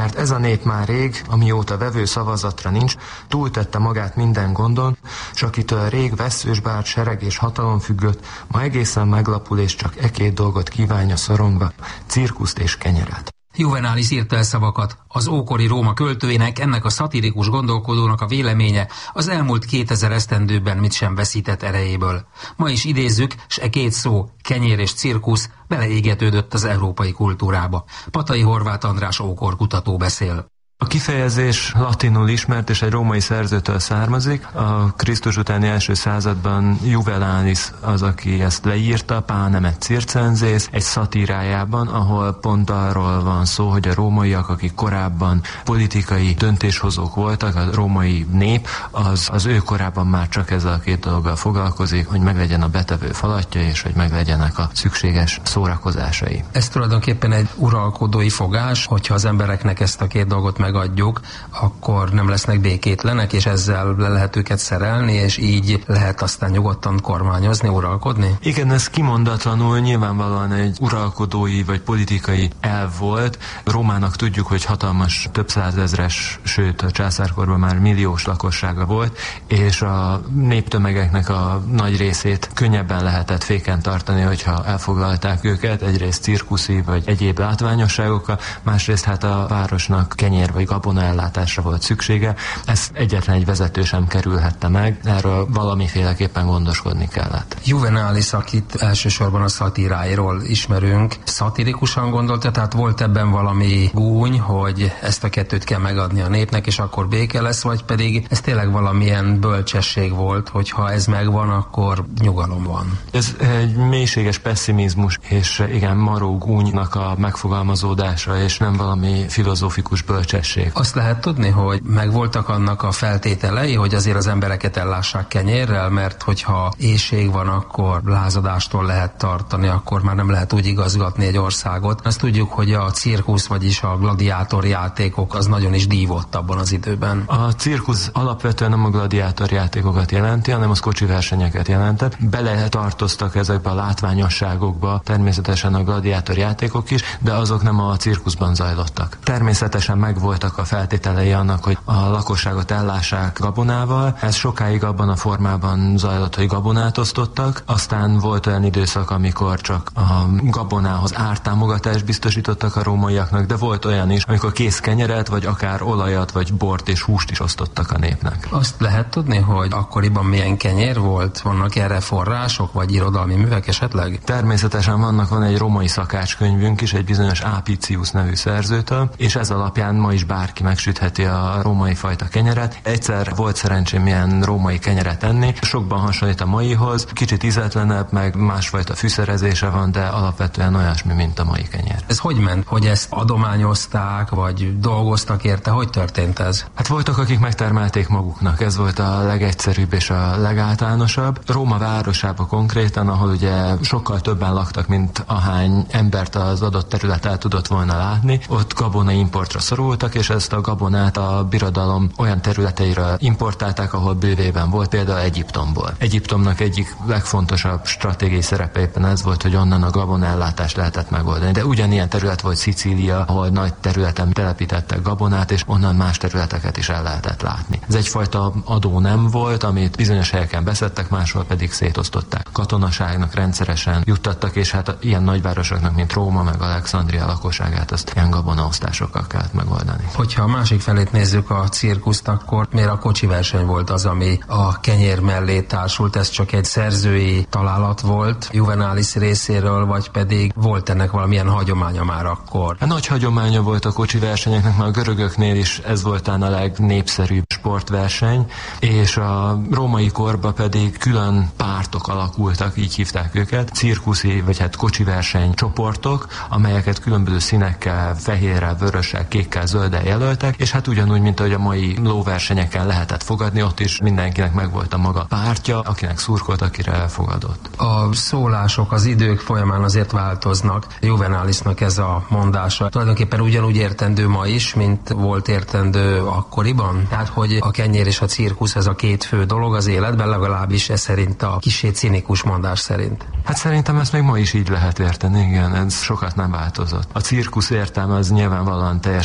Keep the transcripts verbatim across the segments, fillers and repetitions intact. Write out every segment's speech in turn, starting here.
mert ez a nép már rég, amióta vevő szavazatra nincs, túltette magát minden gondon, s akitől rég vesszős bárt, sereg és hatalom függött, ma egészen meglapul és csak e két dolgot kívánja szorongva, cirkuszt és kenyeret. Juvenális írta el szavakat. Az ókori Róma költőjének, ennek a szatirikus gondolkodónak a véleménye az elmúlt kétezer esztendőben mit sem veszített erejéből. Ma is idézzük, s e két szó, kenyér és cirkusz, beleégetődött az európai kultúrába. Patai Horváth András ókorkutató beszél. A kifejezés latinul ismert és egy római szerzőtől származik. A Krisztus utáni első században Juvenális az, aki ezt leírta, Panem et Circenses, egy szatírájában, ahol pont arról van szó, hogy a rómaiak, akik korábban politikai döntéshozók voltak, a római nép, az, az ő korában már csak ezzel a két dologgal foglalkozik, hogy meglegyen a betevő falatja, és hogy meglegyenek a szükséges szórakozásai. Ez tulajdonképpen egy uralkodói fogás, hogyha az embereknek ezt a két dolgot megadjuk, akkor nem lesznek békétlenek, és ezzel le lehet őket szerelni, és így lehet aztán nyugodtan kormányozni, uralkodni? Igen, ez kimondatlanul nyilvánvalóan egy uralkodói vagy politikai elv volt. Rómának tudjuk, hogy hatalmas, több százezres, sőt a császárkorban már milliós lakossága volt, és a néptömegeknek a nagy részét könnyebben lehetett féken tartani, hogyha elfoglalták őket, egyrészt cirkuszi vagy egyéb látványosságokkal, másrészt hát a városnak kenyér vagy gabona ellátásra volt szüksége. Ezt egyetlen egy vezető sem kerülhette meg, erről valamiféleképpen gondoskodni kellett. Juvenális, akit elsősorban a szatíráiról ismerünk, szatirikusan gondolta, tehát volt ebben valami gúny, hogy ezt a kettőt kell megadni a népnek, és akkor béke lesz, vagy pedig ez tényleg valamilyen bölcsesség volt, hogy ha ez megvan, akkor nyugalom van. Ez egy mélységes pessimizmus, és igen, maró gúnynak a megfogalmazódása, és nem valami filozófikus bölcsesség. Azt lehet tudni, hogy megvoltak annak a feltételei, hogy azért az embereket ellássák kenyérrel, mert hogyha éhség van, akkor lázadástól lehet tartani, akkor már nem lehet úgy igazgatni egy országot. Azt tudjuk, hogy a cirkusz, vagyis a gladiátor játékok az nagyon is dívott abban az időben. A cirkusz alapvetően nem a gladiátor játékokat jelenti, hanem az kocsi versenyeket jelentett. Bele tartoztak ezekbe a látványosságokba természetesen a gladiátor játékok is, de azok nem a cirkuszban zajlottak. Természetesen megvoltak a feltételei annak, hogy a lakosságot ellássák gabonával. Ez sokáig abban a formában zajlott, hogy gabonát osztottak. Aztán volt olyan időszak, amikor csak a gabonához ártámogatást biztosítottak a rómaiaknak, de volt olyan is, amikor kész kenyeret, vagy akár olajat, vagy bort és húst is osztottak a népnek. Azt lehet tudni, hogy akkoriban milyen kenyér volt? Vannak erre források, vagy irodalmi művek esetleg? Természetesen vannak, van egy római szakácskönyvünk is, egy bizonyos Apicius nevű szerzőtől, és ez alapján ma is bárki megsütheti a római fajta kenyeret. Egyszer volt szerencsém ilyen római kenyeret enni, sokban hasonlít a maihoz, kicsit ízetlenebb, meg másfajta fűszerezése van, de alapvetően olyasmi, mint a mai kenyér. Ez hogy ment? Hogy ezt adományozták, vagy dolgoztak érte? Hogy történt ez? Hát voltak, akik megtermelték maguknak, ez volt a legegyszerűbb és a legáltalánosabb. Róma városába konkrétan, ahol ugye sokkal többen laktak, mint ahány embert az adott terület el tudott volna látni, ott gabona importra szorultak, és ezt a gabonát a birodalom olyan területeiről importálták, ahol bővében volt, például Egyiptomból. Egyiptomnak egyik legfontosabb stratégiai szerepe éppen ez volt, hogy onnan a gabonellátást lehetett megoldani. De ugyanilyen terület volt Szicília, ahol nagy területen telepítettek gabonát, és onnan más területeket is el lehetett látni. Ez egyfajta adó nem volt, amit bizonyos helyeken beszedtek, máshol pedig szétosztották. Katonaságnak rendszeresen juttattak, és hát ilyen nagyvárosoknak, mint Róma meg Alexandria lakosságát, azt ilyen gabonaosztásokkal kellett megoldani. Hogyha a másik felét nézzük a cirkuszt, akkor miért a kocsi verseny volt az, ami a kenyér mellé társult? Ez csak egy szerzői találat volt Juvenális részéről, vagy pedig volt ennek valamilyen hagyománya már akkor? A nagy hagyománya volt a kocsi versenyeknek, mert a görögöknél is ez volt a legnépszerűbb sportverseny, és a római korban pedig külön pártok alakultak, így hívták őket, cirkuszi, vagy hát kocsi verseny csoportok, amelyeket különböző színekkel, fehérrel, vörössel, kékkel, zölddel jelöltek, és hát ugyanúgy, mint ahogy a mai lóversenyeken lehetett fogadni, ott is mindenkinek megvolt a maga pártja, akinek szurkolt, akire elfogadott. A szólások az idők folyamán azért változnak. Juvenálisnak ez a mondása tulajdonképpen ugyanúgy értendő ma is, mint volt értendő akkoriban. Tehát, hogy a kenyér és a cirkusz ez a két fő dolog az életben, legalábbis ez szerint a kissé cinikus mondás szerint. Hát szerintem ezt még ma is így lehet érteni, igen, ez sokat nem változott. A cirkusz értelme az nyilvánvalóan teljesen megváltozott,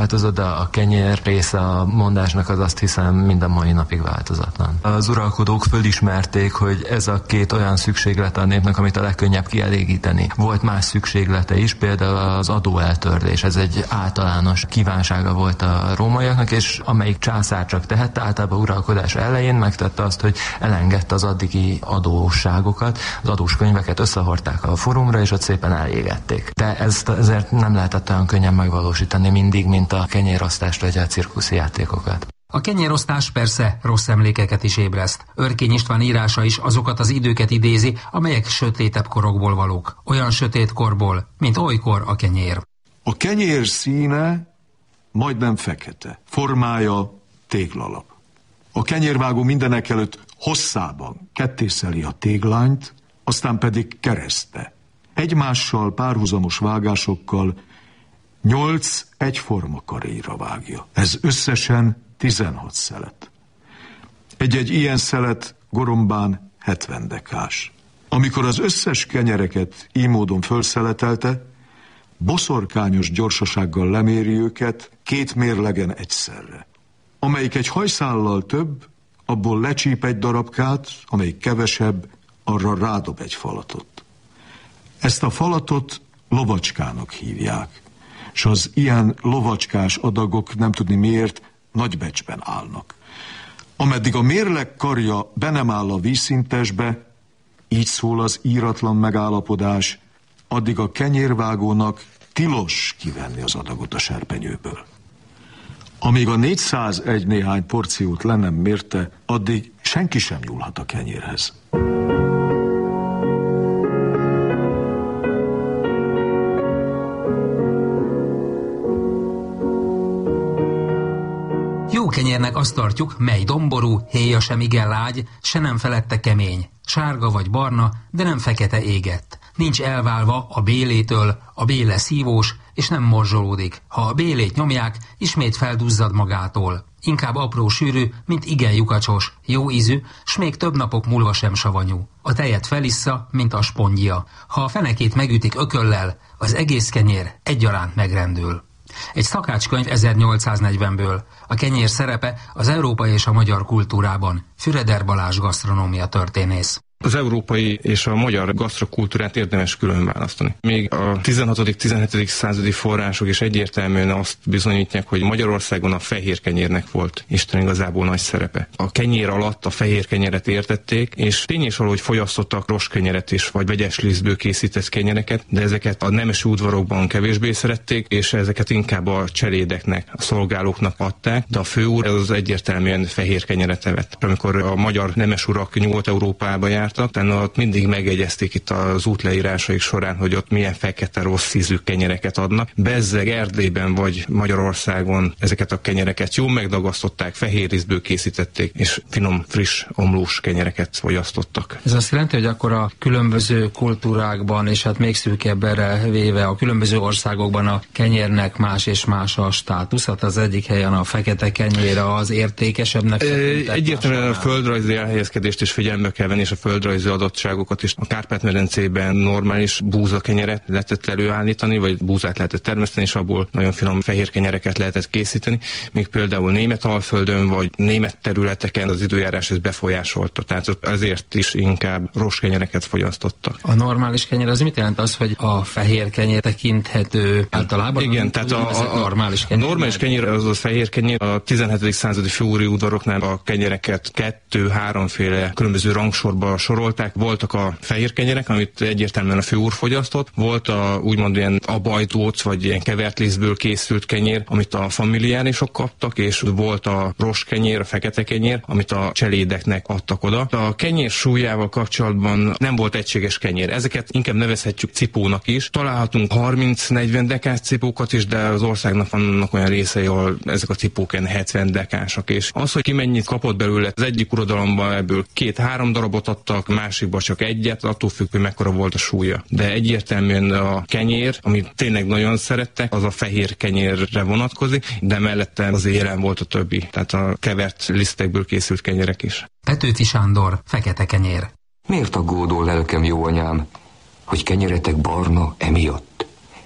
változott, de a kenyér része a mondásnak az azt hiszem minden mai napig változatlan. Az uralkodók fölismerték, hogy ez a két olyan szükséglete a népnek, amit a legkönnyebb kielégíteni. Volt más szükséglete is, például az adóeltörlés. Ez egy általános kívánsága volt a rómaiaknak, és amelyik császár csak tehette, általában uralkodás elején megtette azt, hogy elengedte az addigi adósságokat, az adós könyveket összehordták a forumra, és ott szépen elégették. De ezt ezért nem lehetett olyan könnyen megvalósítani mindig, mint a kenyérosztást vagy a cirkuszi játékokat. A kenyérosztás persze rossz emlékeket is ébreszt. Örkény István írása is azokat az időket idézi, amelyek sötétebb korokból valók. Olyan sötét korból, mint olykor a kenyér. A kenyér színe majdnem fekete, formája téglalap. A kenyérvágó mindenekelőtt hosszában kettészeli a téglányt, aztán pedig kereszte. Egymással párhuzamos vágásokkal nyolc egyforma karéra vágja. Ez összesen tizenhat szelet. Egy-egy ilyen szelet gorombán hetven dekás. Amikor az összes kenyereket így módon fölszeletelte, boszorkányos gyorsasággal leméri őket két mérlegen egyszerre. Amelyik egy hajszállal több, abból lecsíp egy darabkát, amelyik kevesebb, arra rádob egy falatot. Ezt a falatot lovacskának hívják, és az ilyen lovacskás adagok nem tudni miért nagy becsben állnak. Ameddig a mérleg karja be nem áll a vízszintesbe, így szól az íratlan megállapodás, addig a kenyérvágónak tilos kivenni az adagot a serpenyőből. Amíg a négyszázegy néhány porciót le nem mérte, addig senki sem nyúlhat a kenyérhez. Jó kenyérnek azt tartjuk, mely domború, héja sem igen lágy, se nem felette kemény, sárga vagy barna, de nem fekete égett. Nincs elválva a bélétől, a béle szívós, és nem morzsolódik. Ha a bélét nyomják, ismét felduzzad magától. Inkább apró sűrű, mint igen lyukacsos, jó ízű, s még több napok múlva sem savanyú. A tejet felissza, mint a spongyja. Ha a fenekét megütik ököllel, az egész kenyér egyaránt megrendül. Egy szakácskönyv ezernyolcszáznegyvenből. A kenyér szerepe az európai és a magyar kultúrában. Füreder Balázs gasztronómia történész. Az európai és a magyar gasztrokultúrát érdemes külön választani. Még a tizenhatodik-tizenhetedik századi források is egyértelműen azt bizonyítják, hogy Magyarországon a fehér kenyérnek volt Isten igazából nagy szerepe. A kenyér alatt a fehér kenyeret értették, és tény is való, hogy fogyasztottak rostkenyeret is, vagy vegyes lisztből készített kenyereket, de ezeket a nemesi udvarokban kevésbé szerették, és ezeket inkább a cselédeknek, a szolgálóknak adták, de a főúr az egyértelműen fehér kenyeret evett. Amikor a magyar nemes urak Nyugat-Európába jár, tehát ott mindig megegyezték itt az útleírásaik során, hogy ott milyen fekete rossz ízű kenyereket adnak. Bezzeg Erdélyben vagy Magyarországon ezeket a kenyereket jól megdagasztották, fehér rizsből készítették, és finom, friss, omlós kenyereket fogyasztottak. Ez azt jelenti, hogy akkor a különböző kultúrákban, és hát még szűkebbre véve a különböző országokban a kenyérnek más és más a státusz. Hát az egyik helyen a fekete kenyér az értékesebbnek. Egyértelműen a földrajzi elhelyezkedést is figyelme kell venni, és a földrajzi adottságokat is. A Kárpát-medencében normális búzakenyeret lehetett előállítani, vagy búzát lehetett termeszteni, és abból nagyon finom fehér kenyereket lehetett készíteni, míg például Németalföldön, vagy német területeken az időjárás ez befolyásolta, tehát ezért is inkább rostkenyereket fogyasztottak. A normális kenyer az mit jelent? Az, hogy a fehér kenyér tekinthető általában? Igen, tehát a, a, a normális kenyér. A normális kenyér, az a fehér kenyér, a tizenhetedik századi főúri udvaroknál a kenyereket kettő-háromféle különböző rangsorba sorolták. Voltak a fehér kenyerek, amit egyértelműen a főúr fogyasztott, volt a úgymond ilyen abajdóc, vagy ilyen kevert lisztből készült kenyér, amit a familiárisok kaptak, és volt a rostkenyér, a fekete kenyér, amit a cselédeknek adtak oda. A kenyér súlyával kapcsolatban nem volt egységes kenyér. Ezeket inkább nevezhetjük cipónak is. Találhatunk harminc-negyven dekás cipókat is, de az országnak vannak olyan részei, ahol ezek a cipók ilyen hetven dekásak, és az, hogy ki mennyit kapott belőle, az egyik uradalomban ebből két-három darabot adtak, másikban csak egyet, attól függ, hogy mekkora volt a súlya. De egyértelműen a kenyér, amit tényleg nagyon szerettek, az a fehér kenyérre vonatkozik, de mellette azért jelen volt a többi, tehát a kevert lisztekből készült kenyerek is. Petőfi Sándor, fekete kenyér. Miért aggódol, lelkem jó anyám, hogy kenyeretek barna emiatt?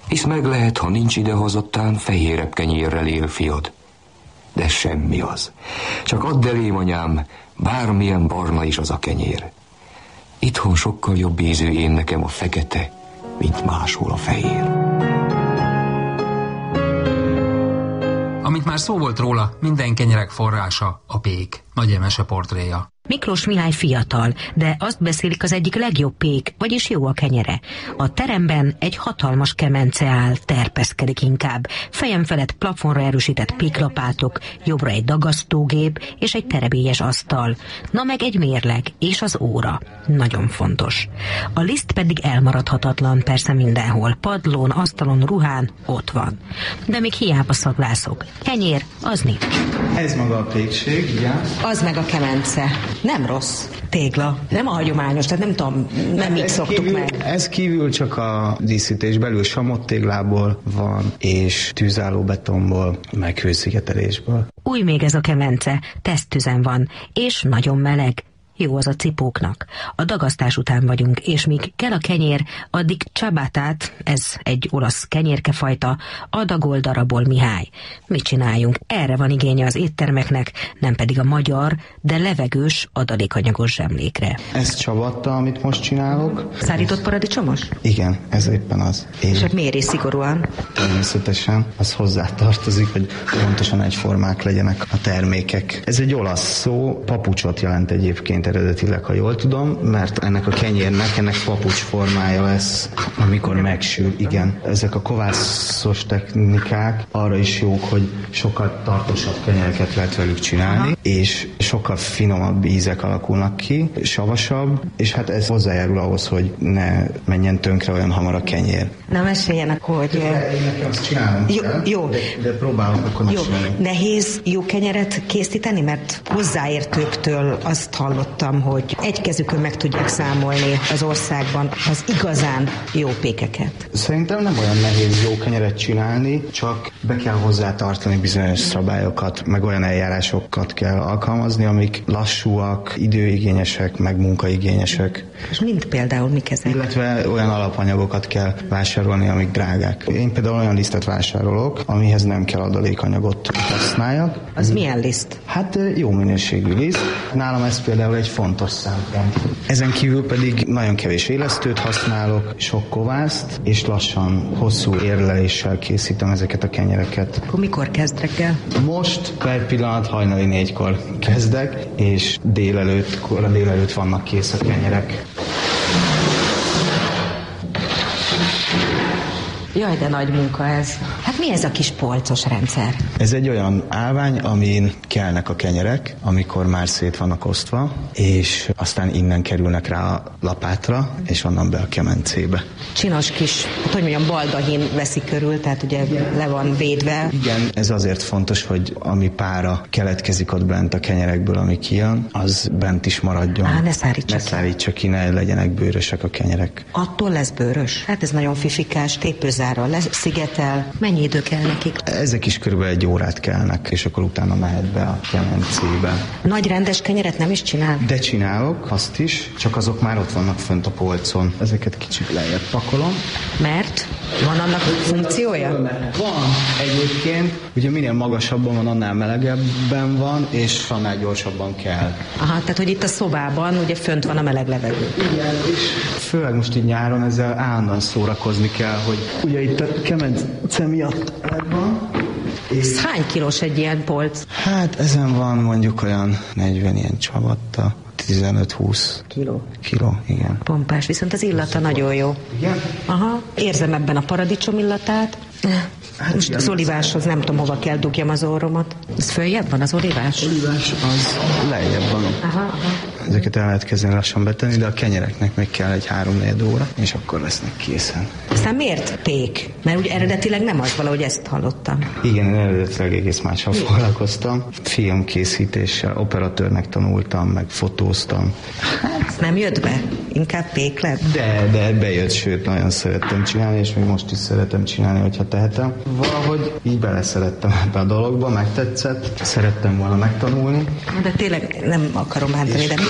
hisz meg lehet, ha nincs idehozottán, fehérebb kenyérrel él fiad. De semmi az. Csak add elém, anyám, bármilyen barna is az a kenyér. Itthon sokkal jobb ízű én nekem a fekete, mint máshol a fehér. Amint már szó volt róla, minden kenyerek forrása a pék. Nagy Emese portréja. Miklós Mihály fiatal, de azt beszélik az egyik legjobb pék, vagyis jó a kenyere. A teremben egy hatalmas kemence áll, terpeszkedik inkább. Fejem felett plafonra erősített péklapátok, jobbra egy dagasztógép és egy terebélyes asztal. Na meg egy mérleg és az óra. Nagyon fontos. A liszt pedig elmaradhatatlan, persze mindenhol. Padlón, asztalon, ruhán, ott van. De még hiába szaglászok. Kenyér, az nincs. Ez maga a pékség, igen. Az meg a kemence. Nem rossz. Tégla. Nem a hagyományos, tehát nem tudom, nem így szoktuk kívül, meg. Ez kívül csak a díszítés, belül samott téglából van, és tűzálló betonból, meg hőszigetelésből. Új még ez a kemence, teszttüzen van, és nagyon meleg. Jó az a cipóknak. A dagasztás után vagyunk, és míg kell a kenyér, addig csabátát, ez egy olasz kenyérkefajta, adagol darabol Mihály. Mit csináljunk? Erre van igénye az éttermeknek, nem pedig a magyar, de levegős, adalékanyagos zsemlékre. Ez csavatta, amit most csinálok. Szárított paradicsomos? Igen, ez éppen az. Én És hát méri szigorúan? Természetesen az hozzátartozik, hogy pontosan egyformák legyenek a termékek. Ez egy olasz szó, papucsot jelent egyébként eredetileg, ha jól tudom, mert ennek a kenyérnek, ennek papucs formája lesz, amikor megsül. Igen, ezek a kovászos technikák arra is jók, hogy sokkal tartósabb kenyereket lehet velük csinálni, aha, és sokkal finomabb ízek alakulnak ki, savasabb, és hát ez hozzájárul ahhoz, hogy ne menjen tönkre olyan hamar a kenyér. Na meséljenek, hogy... Én nekem azt csinálom jó, kell, jó. De, de próbálok akkor jó. mesélni. Nehéz jó kenyeret készíteni, mert hozzáértőktől azt hallottam, hogy egy kezükön meg tudják számolni az országban az igazán jó pékeket. Szerintem nem olyan nehéz jó kenyeret csinálni, csak be kell hozzá tartani bizonyos szabályokat, meg olyan eljárásokat kell alkalmazni, amik lassúak, időigényesek, meg munkaigényesek. És mind például mik ezek? Illetve olyan alapanyagokat kell vásárolni, amik drágák. Én például olyan lisztet vásárolok, amihez nem kell adalékanyagot használjak. Az milyen liszt? Hát jó minőségű liszt. Nálam ez például egy fontos szempont. Ezen kívül pedig nagyon kevés élesztőt használok, sok kovászt, és lassan, hosszú érleléssel készítem ezeket a kenyereket. Akkor mikor kezd reggel? Most per pillanat hajnali négykor kezdek, és délelőtt, kora délelőtt vannak kész a kenyerek. Jaj, de nagy munka ez. Hát mi ez a kis polcos rendszer? Ez egy olyan állvány, amin kelnek a kenyerek, amikor már szét vannak osztva, és aztán innen kerülnek rá a lapátra, és onnan be a kemencébe. Csinos kis, hát hogy mondjam, baldahin veszi körül, tehát ugye le van védve. Igen, ez azért fontos, hogy ami pára keletkezik ott bent a kenyerekből, ami kijön, az bent is maradjon. Á, ne szárítsa ne ki. szárítsa ki, ne legyenek bőrösek a kenyerek. Attól lesz bőrös? Hát ez nagyon fifikás, tépőzárral leszigetel. Mennyi idő kell nekik? Ezek is körülbelül egy órát kelnek, és akkor utána mehet be a kemencébe. Nagy rendes kenyeret nem is csinál? De csinálok, azt is, csak azok már ott vannak fönt a polcon. Ezeket kicsit lejjebb pakolom. Mert? Van annak funkciója? Van egyébként. Ugye minél magasabban van, annál melegebben van, és annál gyorsabban kell. Aha, tehát hogy itt a szobában ugye fönt van a meleg levegő. Igen, és főleg most így nyáron ezzel állandóan szórakozni kell, hogy ugye itt a kemence miatt van. És hány kilós egy ilyen polc? Hát ezen van mondjuk olyan negyven ilyen csavatta. tizenöt-húsz Kiló. Kiló, igen. Pompás, viszont az illata nagyon jó. Igen? Aha, érzem ebben a paradicsom illatát. Hát most az oliváshoz nem tudom, hova kell dugjam az orromat. Ez följebb van az olivás? Olivás az lejjebb van. Aha, aha. Ezeket el lehet kezdeni lassan betenni, de a kenyereknek még kell egy három-négy óra, és akkor lesznek készen. Aztán miért pék? Mert ugye eredetileg nem az, valahogy ezt hallottam. Igen, én eredetileg egész mással foglalkoztam. Filmkészítéssel, operatőrnek tanultam, meg fotóztam. Hát nem jött be? Inkább pék lett? De, de bejött, sőt, nagyon szerettem csinálni, és még most is szeretem csinálni, hogyha tehetem. Valahogy így beleszerettem ebbe a dologba, megtetszett, szerettem volna megtanulni. De tényleg nem akarom bántani, de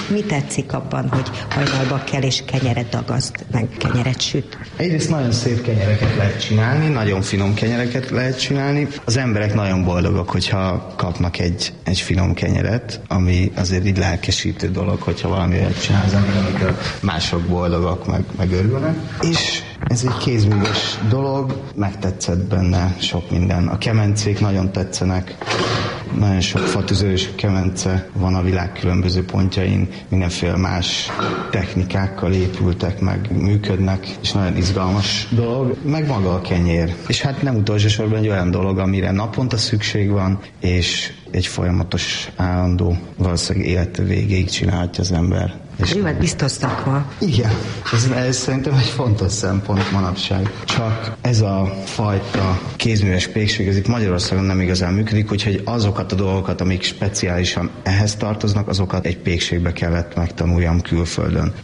Mi tetszik abban, hogy hajnalba kell és kenyeret dagaszt, meg kenyeret süt? Egyrészt nagyon szép kenyereket lehet csinálni, nagyon finom kenyereket lehet csinálni. Az emberek nagyon boldogok, hogyha kapnak egy, egy finom kenyeret, ami azért így lelkesítő dolog, hogyha valami olyat csinál az ember, amikor mások boldogok, meg, meg örülnek. És ez egy kézműves dolog, megtetszett benne sok minden. A kemencék nagyon tetszenek, nagyon sok fatüzős kemence van a világ különböző pontjain, mindenféle más technikákkal épültek, meg működnek, és nagyon izgalmas dolog, meg maga a kenyér. És hát nem utolsó sorban egy olyan dolog, amire naponta szükség van, és egy folyamatos, állandó, valószínűleg élete végéig csinálhatja az ember. És jó, hát biztos szakma. Igen, ez, ez szerintem egy fontos szempont manapság. Csak ez a fajta kézműves pékség, ez itt Magyarországon nem igazán működik, úgyhogy azokat a dolgokat, amik speciálisan ehhez tartoznak, azokat egy pékségbe kellett megtanuljam külföldön.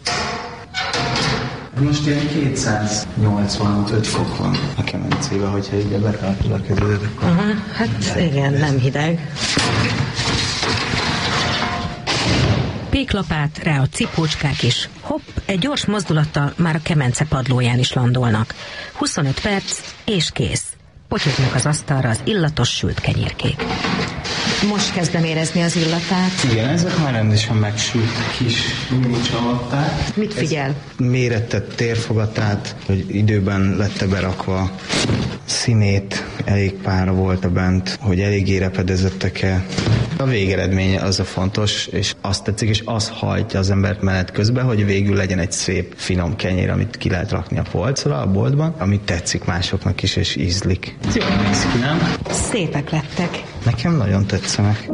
Most ilyen kétszáznyolcvanöt fok van a kemencébe, hogyha így betartod a kezed. Uh-huh, hát igen, nem hideg. Péklapát, rá a cipócskák is. Hopp, egy gyors mozdulattal már a kemence padlóján is landolnak. huszonöt perc, és kész. Potyognak az asztalra az illatos sült kenyérkék. Most kezdem érezni az illatát. Igen, ezek már rendesen megsült kis mini csavatták. Mit figyel? Méretett térfogatát, hogy időben lett berakva, színét, elég pára volt a bent, hogy elég érepedezettek-e. A végeredménye az a fontos, és azt tetszik, és az hajtja az embert menet közben, hogy végül legyen egy szép, finom kenyér, amit ki lehet rakni a polcra, a boltban, amit tetszik másoknak is, és ízlik. Jól néz ki, nem? Szépek lettek. Nekem nagyon tetszenek.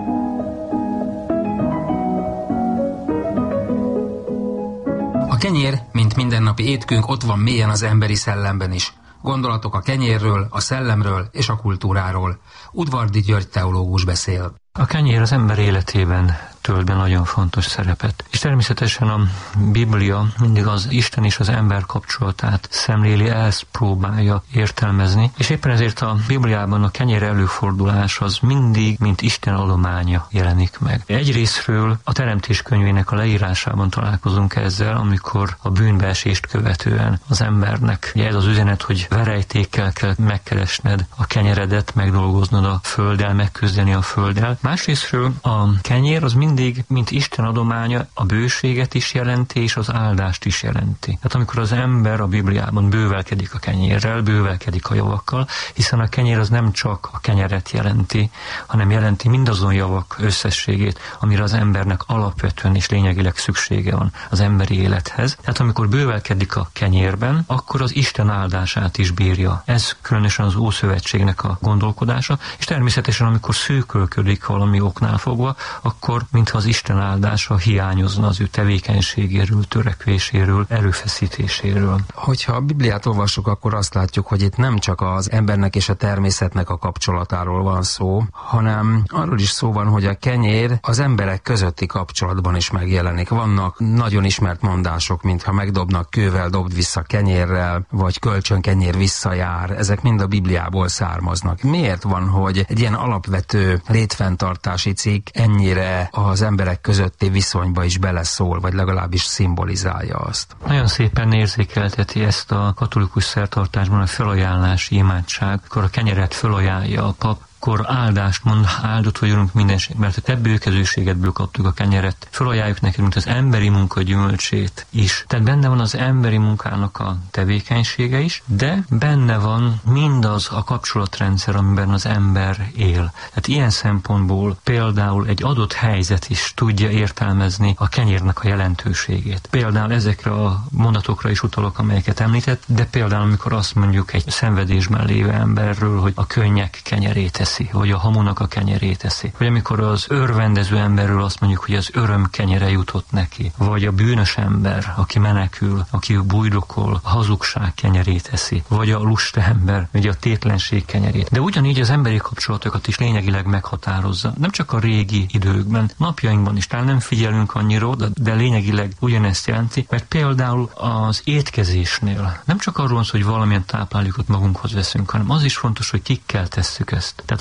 A kenyér, mint mindennapi étkünk, ott van mélyen az emberi szellemben is. Gondolatok a kenyérről, a szellemről és a kultúráról. Udvardy György teológus beszél. A kenyér az ember életében tölt be nagyon fontos szerepet. És természetesen a Biblia mindig az Isten és az ember kapcsolatát szemléli, ezt próbálja értelmezni, és éppen ezért a Bibliában a kenyér előfordulás az mindig, mint Isten adománya jelenik meg. Egyrészről a Teremtés könyvének a leírásában találkozunk ezzel, amikor a bűnbeesést követően az embernek, ugye ez az üzenet, hogy verejtékkel kell megkeresned a kenyeredet, megdolgoznod a földdel, megküzdeni a földdel. Másrészről a kenyér az mindig, mint Isten adománya, a bőséget is jelenti, és az áldást is jelenti. Tehát amikor az ember a Bibliában bővelkedik a kenyérrel, bővelkedik a javakkal, hiszen a kenyér az nem csak a kenyeret jelenti, hanem jelenti mindazon javak összességét, amire az embernek alapvetően és lényegileg szüksége van az emberi élethez. Tehát amikor bővelkedik a kenyérben, akkor az Isten áldását is bírja. Ez különösen az Ószövetségnek a gondolkodása, és természetesen amikor szűkölködik valami oknál fogva, akkor mintha az Isten áldása hiányozna az ő tevékenységéről, törekvéséről, erőfeszítéséről. Hogyha a Bibliát olvassuk, akkor azt látjuk, hogy itt nem csak az embernek és a természetnek a kapcsolatáról van szó, hanem arról is szó van, hogy a kenyér az emberek közötti kapcsolatban is megjelenik. Vannak nagyon ismert mondások, mintha megdobnak kővel, dobd vissza kenyérrel, vagy kölcsön kenyér visszajár. Ezek mind a Bibliából származnak. Miért van, hogy egy ilyen alapvető létfenntartási cikk ennyire az emberek közötti viszonyba is beleszól, vagy legalábbis szimbolizálja azt? Nagyon szépen érzékelteti ezt a katolikus szertartásban a felajánlási imádság, akkor a kenyeret felajánlja a pap, akkor áldást mond, áldott vagyunk mindenség, mert a te bőkezőségedből kaptuk a kenyeret. Felajánljuk neked, mint az emberi munka gyümölcsét is. Tehát benne van az emberi munkának a tevékenysége is, de benne van mindaz a kapcsolatrendszer, amiben az ember él. Tehát ilyen szempontból például egy adott helyzet is tudja értelmezni a kenyérnek a jelentőségét. Például ezekre a mondatokra is utalok, amelyeket említett, de például amikor azt mondjuk egy szenvedésben lévő emberről, hogy a könnyek kenyerét eszi, vagy a hamunak a kenyerét eszi. Vagy amikor az örvendező emberről azt mondjuk, hogy az öröm kenyere jutott neki. Vagy a bűnös ember, aki menekül, aki bújdokol, a hazugság kenyerét eszi. Vagy a lusta ember, vagy a tétlenség kenyerét. De ugyanígy az emberi kapcsolatokat is lényegileg meghatározza. Nem csak a régi időkben, napjainkban is talán nem figyelünk annyira, de, de lényegileg ugyanezt jelenti, mert például az étkezésnél nem csak arról van szó, hogy valamilyen táplálékot magunkhoz veszünk, hanem az is fontos, hogy kikkel tesszük ezt. Tehát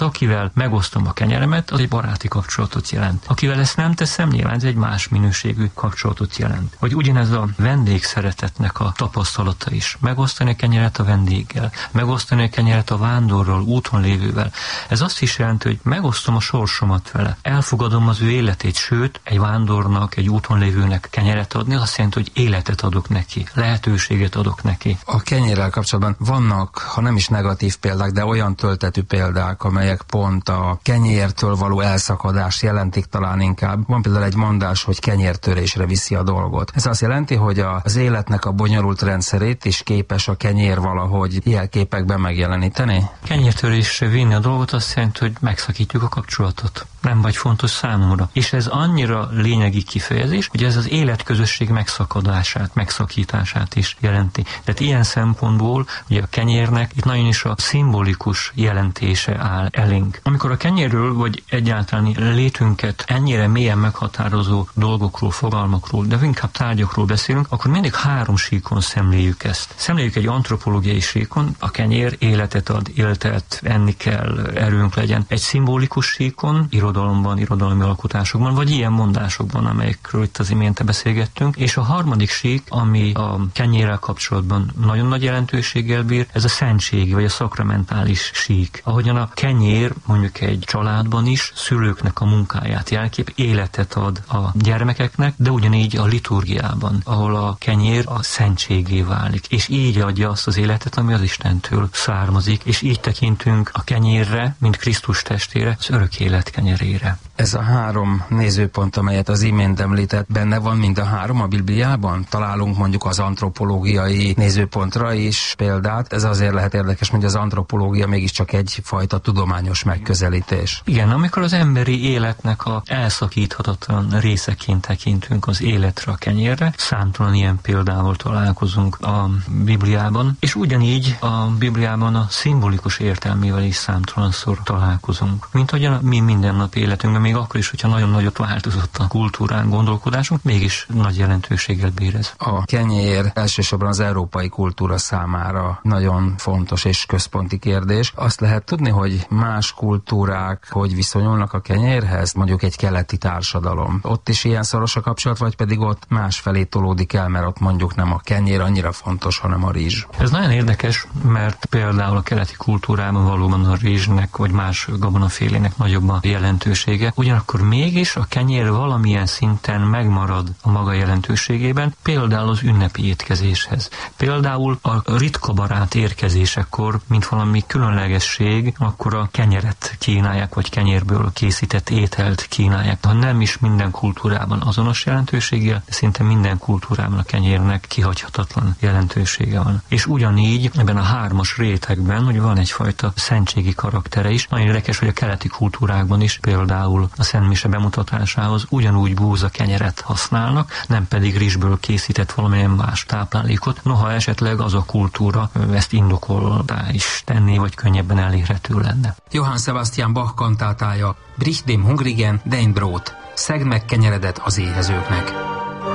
Tehát akivel megosztom a kenyeremet, az egy baráti kapcsolatot jelent. Akivel ezt nem teszem, nyilván ez egy más minőségű kapcsolatot jelent. Vagy ugyanez a vendégszeretetnek a tapasztalata is. Megosztani a kenyeret a vendéggel, megosztani a kenyeret a vándorral, úton lévővel. Ez azt is jelenti, hogy megosztom a sorsomat vele. Elfogadom az ő életét, sőt, egy vándornak, egy úton lévőnek kenyeret adni, azt jelenti, hogy életet adok neki, lehetőséget adok neki. A kenyérrel kapcsolatban vannak, ha nem is negatív példák, de olyan töltetű példák, amelyek pont a kenyértől való elszakadást jelentik talán inkább. Van például egy mondás, hogy kenyértörésre viszi a dolgot. Ez azt jelenti, hogy az életnek a bonyolult rendszerét is képes a kenyér valahogy jelképekben megjeleníteni? Kenyértörésre vinni a dolgot azt jelenti, hogy megszakítjuk a kapcsolatot. Nem vagy fontos számomra. És ez annyira lényegi kifejezés, hogy ez az életközösség megszakadását, megszakítását is jelenti. Tehát ilyen szempontból ugye a kenyérnek itt nagyon is a szimbolikus jelentése áll elénk. Amikor a kenyérről vagy egyáltalán létünket ennyire mélyen meghatározó dolgokról, fogalmakról, de inkább tárgyakról beszélünk, akkor mindig három síkon szemléljük ezt. Szemléljük egy antropológiai síkon, a kenyér életet ad, éltet, enni kell, erőnk legyen. Egy szimbolikus síkon, irodalomban, irodalmi alkotásokban, vagy ilyen mondásokban, amelyekről itt az imént beszélgettünk. És a harmadik sík, ami a kenyérrel kapcsolatban nagyon nagy jelentőséggel bír, ez a szentségi, vagy a szakramentális sík. Ahogyan a kenyér mondjuk egy családban is szülőknek a munkáját jelkép, életet ad a gyermekeknek, de ugyanígy a liturgiában, ahol a kenyér a szentségé válik, és így adja azt az életet, ami az Istentől származik, és így tekintünk a kenyérre, mint Krisztus testére, az örök élet kenyerére. Ez a három nézőpont, amelyet az imént említett, benne van mind a három a Bibliában? Találunk mondjuk az antropológiai nézőpontra is példát. Ez azért lehet érdekes, hogy az antropológia mégiscsak egyfajta tudományos megközelítés. Igen, amikor az emberi életnek a elszakíthatatlan részeként tekintünk az életre, a kenyérre, számtalan ilyen példával találkozunk a Bibliában, és ugyanígy a Bibliában a szimbolikus értelmével is számtalanszor találkozunk. Mint ahogyan a mi mindennapi életünkben, még akkor is, hogyha nagyon nagyot változott a kultúrán, gondolkodásunk, mégis nagy jelentőséggel bír ez. A kenyér elsősorban az európai kultúra számára nagyon fontos és központi kérdés. Azt lehet tudni, hogy más kultúrák hogy viszonyulnak a kenyérhez, mondjuk egy keleti társadalom. Ott is ilyen szoros a kapcsolat, vagy pedig ott másfelé tolódik el, mert ott mondjuk nem a kenyér annyira fontos, hanem a rizs. Ez nagyon érdekes, mert például a keleti kultúrában valóban a rizsnek vagy más gabonafélének nagyobb a jelentősége. Ugyanakkor mégis a kenyér valamilyen szinten megmarad a maga jelentőségében, például az ünnepi étkezéshez. Például a ritka barát érkezésekor, mint valami különlegesség, akkor a kenyeret kínálják, vagy kenyérből készített ételt kínálják. Ha nem is minden kultúrában azonos jelentőséggel, de szinte minden kultúrában a kenyérnek kihagyhatatlan jelentősége van. És ugyanígy ebben a hármas rétegben, hogy van egyfajta szentségi karaktere is. Nagyon érdekes, hogy a keleti kultúrákban is például a szentmise bemutatásához ugyanúgy búza kenyeret használnak, nem pedig rizsből készített valamilyen más táplálékot. Noha esetleg az a kultúra ezt indokoltá is tenné, vagy könnyebben elérhető lenne. Johann Sebastian Bach kantátája, Brich dem Hungrigen dein Brot, szegd meg kenyeredet az éhezőknek.